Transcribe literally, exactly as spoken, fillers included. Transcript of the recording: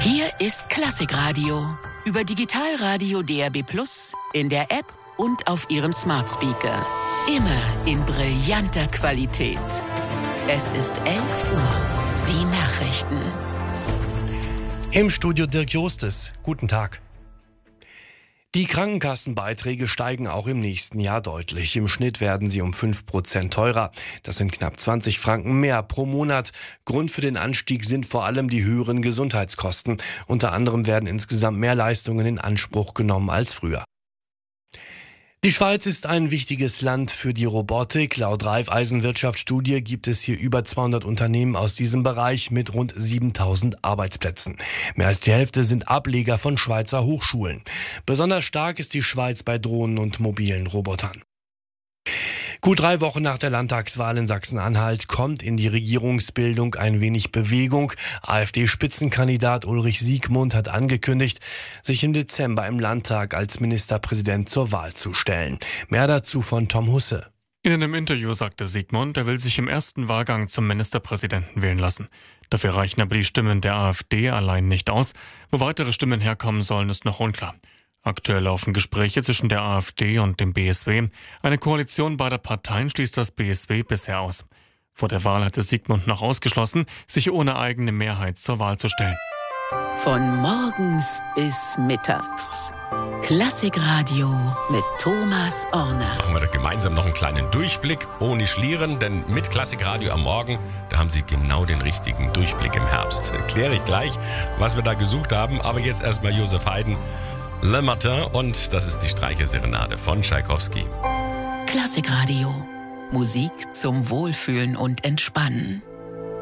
Hier ist Klassikradio. Über Digitalradio D A B plus, in der App und auf Ihrem Smart Speaker. Immer in brillanter Qualität. Es ist elf Uhr. Die Nachrichten. Im Studio Dirk Jostes. Guten Tag. Die Krankenkassenbeiträge steigen auch im nächsten Jahr deutlich. Im Schnitt werden sie um fünf Prozent teurer. Das sind knapp zwanzig Franken mehr pro Monat. Grund für den Anstieg sind vor allem die höheren Gesundheitskosten. Unter anderem werden insgesamt mehr Leistungen in Anspruch genommen als früher. Die Schweiz ist ein wichtiges Land für die Robotik. Laut Raiffeisen-Wirtschaftsstudie gibt es hier über zweihundert Unternehmen aus diesem Bereich mit rund siebentausend Arbeitsplätzen. Mehr als die Hälfte sind Ableger von Schweizer Hochschulen. Besonders stark ist die Schweiz bei Drohnen und mobilen Robotern. Gut drei Wochen nach der Landtagswahl in Sachsen-Anhalt kommt in die Regierungsbildung ein wenig Bewegung. AfD-Spitzenkandidat Ulrich Siegmund hat angekündigt, sich im Dezember im Landtag als Ministerpräsident zur Wahl zu stellen. Mehr dazu von Tom Husse. In einem Interview sagte Siegmund, er will sich im ersten Wahlgang zum Ministerpräsidenten wählen lassen. Dafür reichen aber die Stimmen der AfD allein nicht aus. Wo weitere Stimmen herkommen sollen, ist noch unklar. Aktuell laufen Gespräche zwischen der AfD und dem B S W. Eine Koalition beider Parteien schließt das B S W bisher aus. Vor der Wahl hatte Siegmund noch ausgeschlossen, sich ohne eigene Mehrheit zur Wahl zu stellen. Von morgens bis mittags. Klassikradio mit Thomas Orner. Machen wir doch gemeinsam noch einen kleinen Durchblick, ohne Schlieren, denn mit Klassikradio am Morgen, da haben Sie genau den richtigen Durchblick im Herbst. Erkläre ich gleich, was wir da gesucht haben, aber jetzt erstmal Josef Haydn. Le Matin, und das ist die Streicherserenade von Tschaikowski. Klassikradio. Musik zum Wohlfühlen und Entspannen.